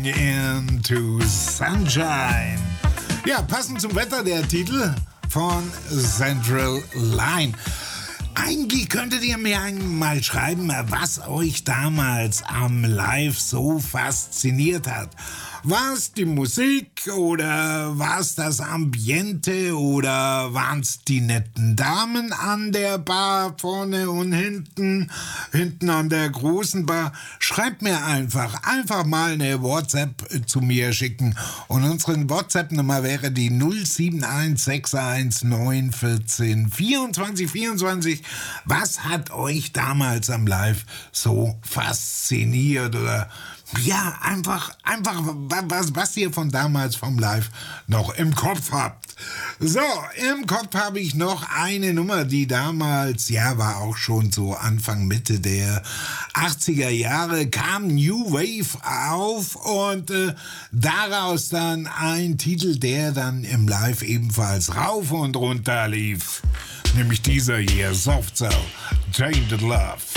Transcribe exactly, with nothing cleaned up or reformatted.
into Sunshine. Ja, passend zum Wetter der Titel von Central Line. Eigentlich könntet ihr mir mal schreiben, was euch damals am Live so fasziniert hat. War es die Musik oder war es das Ambiente oder waren es die netten Damen an der Bar vorne und hinten, hinten an der großen Bar? Schreibt mir einfach, einfach mal eine WhatsApp zu mir schicken und unsere WhatsApp-Nummer wäre die null sieben eins sechs eins neun eins vier vierundzwanzig vierundzwanzig. Was hat euch damals am Live so fasziniert oder ja, einfach, einfach, was, was ihr von damals vom Live noch im Kopf habt. So, im Kopf habe ich noch eine Nummer, die damals, ja, war auch schon so Anfang, Mitte der achtziger Jahre, kam New Wave auf und äh, daraus dann ein Titel, der dann im Live ebenfalls rauf und runter lief. Nämlich dieser hier, Soft Cell, Tainted Love.